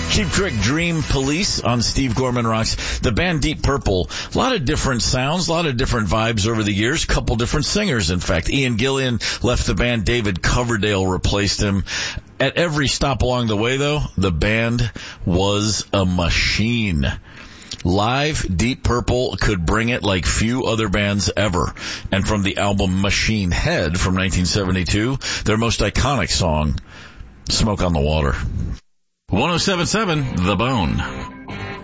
Cheap Trick, Dream Police on Steve Gorman Rocks. The band Deep Purple, a lot of different sounds, a lot of different vibes over the years, couple different singers, in fact. Ian Gillan left the band, David Coverdale replaced him. At every stop along the way, though, the band was a machine. Live, Deep Purple could bring it like few other bands ever. And from the album Machine Head from 1972, their most iconic song, Smoke on the Water. 107.7 The Bone.